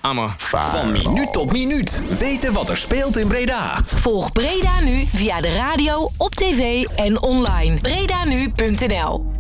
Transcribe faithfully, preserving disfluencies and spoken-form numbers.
Ammen. Van minuut tot minuut weten wat er speelt in Breda. Volg Breda Nu via de radio, op tv en online. Bredanu punt n l